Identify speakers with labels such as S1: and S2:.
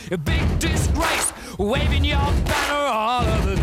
S1: a big disgrace, waving your banner all over